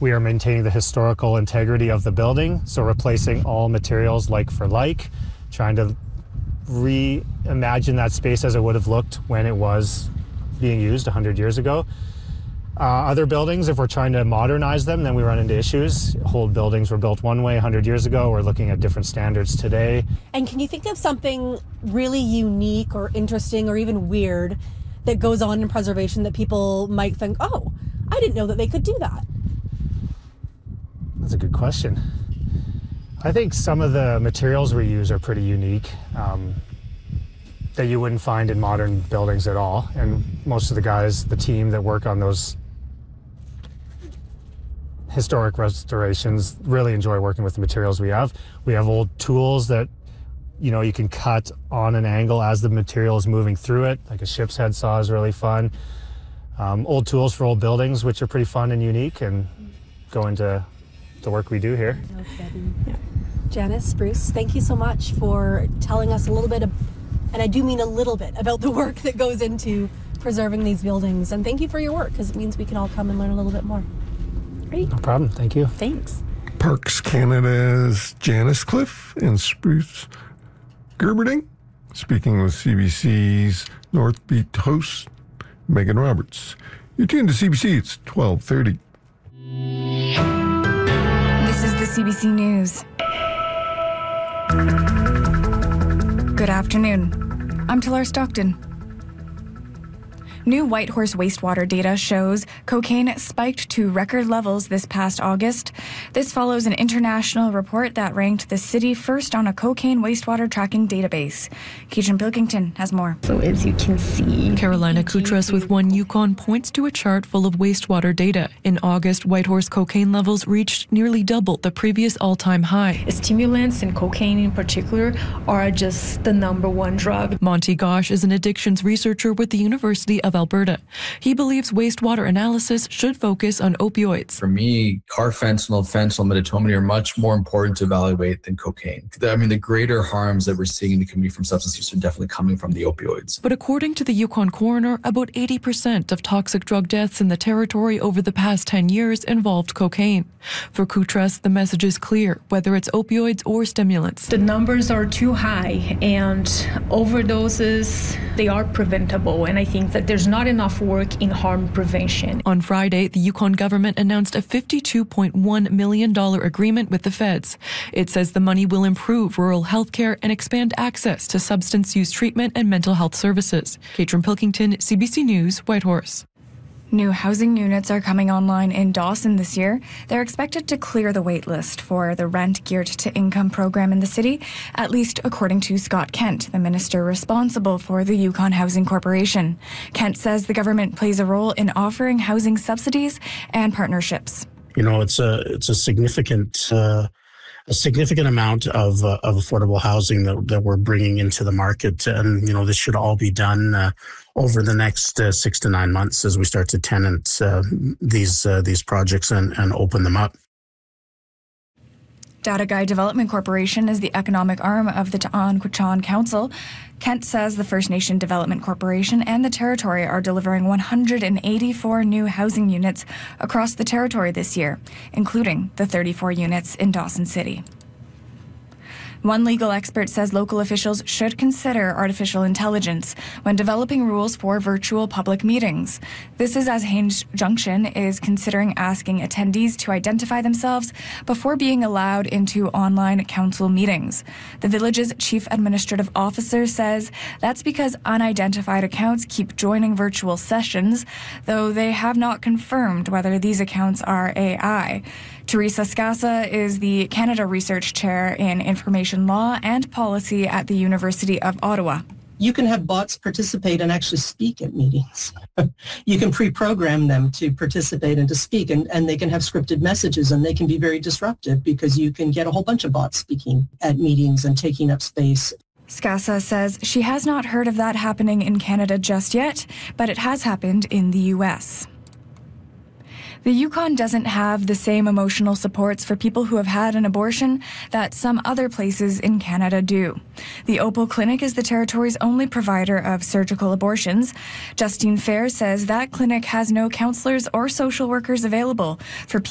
We are maintaining the historical integrity of the building, so replacing all materials like for like, trying to reimagine that space as it would have looked when it was being used 100 years ago. Other buildings, if we're trying to modernize them, then we run into issues. Old buildings were built one way 100 years ago. We're looking at different standards today. And can you think of something really unique or interesting or even weird that goes on in preservation that people might think, oh, I didn't know that they could do that? That's a good question. I think some of the materials we use are pretty unique that you wouldn't find in modern buildings at all. And most of the guys, the team that work on those historic restorations really enjoy working with the materials we have. We have old tools that, you know, you can cut on an angle as the material is moving through it. Like a ship's head saw is really fun. Old tools for old buildings, which are pretty fun and unique and go into the work we do here. Janice, Bruce, thank you so much for telling us a little bit, and I do mean a little bit, about the work that goes into preserving these buildings. And thank you for your work, because it means we can all come and learn a little bit more. Great. No problem. Thank you. Thanks. Parks Canada's Janice Cliff and Spruce Gerberding, speaking with CBC's North Beat host, Megan Roberts. You're tuned to CBC. It's 12:30. This is the CBC News. Good afternoon. I'm Talar Stockton. New Whitehorse wastewater data shows cocaine spiked to record levels this past August. This follows an international report that ranked the city first on a cocaine wastewater tracking database. Keitran Pilkington has more. So as you can see, Carolina Kutras with One Yukon points to a chart full of wastewater data. In August, Whitehorse cocaine levels reached nearly double the previous all-time high. Stimulants and cocaine in particular are just the number one drug. Monty Gosh is an addictions researcher with the University of Alberta. He believes wastewater analysis should focus on opioids. For me, carfentanil, fentanyl, midazolam are much more important to evaluate than cocaine. I mean, the greater harms that we're seeing in the community from substance use are definitely coming from the opioids. But according to the Yukon coroner, about 80% of toxic drug deaths in the territory over the past 10 years involved cocaine. For Kutras, the message is clear, whether it's opioids or stimulants. The numbers are too high, and overdoses, they are preventable, and I think that there's not enough work in harm prevention. On Friday, the Yukon government announced a $52.1 million agreement with the feds. It says the money will improve rural health care and expand access to substance use treatment and mental health services. Keitran Pilkington, CBC News, Whitehorse. New housing units are coming online in Dawson this year. They're expected to clear the wait list for the Rent Geared to Income program in the city, at least according to Scott Kent, the minister responsible for the Yukon Housing Corporation. Kent says the government plays a role in offering housing subsidies and partnerships. You know, it's a significant amount of affordable housing that we're bringing into the market, and you know, this should all be done over the next 6 to 9 months as we start to tenant these projects and open them up. Data Guide Development Corporation is the economic arm of the Ta'an-Quechan Council. Kent says the First Nation Development Corporation and the territory are delivering 184 new housing units across the territory this year, including the 34 units in Dawson City. One legal expert says local officials should consider artificial intelligence when developing rules for virtual public meetings. This is as Haines Junction is considering asking attendees to identify themselves before being allowed into online council meetings. The village's chief administrative officer says that's because unidentified accounts keep joining virtual sessions, though they have not confirmed whether these accounts are AI. Teresa Scassa is the Canada Research Chair in Information Law and Policy at the University of Ottawa. You can have bots participate and actually speak at meetings. You can pre-program them to participate and to speak, and they can have scripted messages, and they can be very disruptive because you can get a whole bunch of bots speaking at meetings and taking up space. Scassa says she has not heard of that happening in Canada just yet, but it has happened in the U.S. The Yukon doesn't have the same emotional supports for people who have had an abortion that some other places in Canada do. The Opal Clinic is the territory's only provider of surgical abortions. Justine Fair says that clinic has no counselors or social workers available for